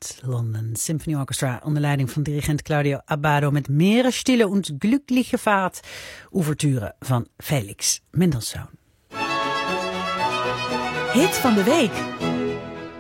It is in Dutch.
het London Symphony Orchestra onder leiding van dirigent Claudio Abbado met Meere Stille und Glückliche Fahrt, ouverture van Felix Mendelssohn. Hit van de week.